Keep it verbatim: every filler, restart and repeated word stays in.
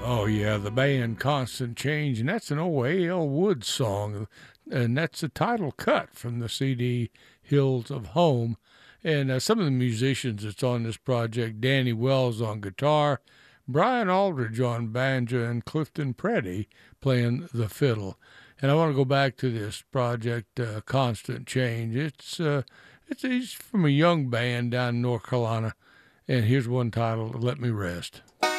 Oh, yeah, the band Constant Change, and that's an old A L. Wood song, and that's the title cut from the C D Hills of Home. And uh, some of the musicians that's on this project, Danny Wells on guitar, Brian Aldridge on banjo, and Clifton Preddy playing the fiddle. And I want to go back to this project, uh, Constant Change. It's uh, it's it's from a young band down in North Carolina, and here's one title, "Let Me Rest."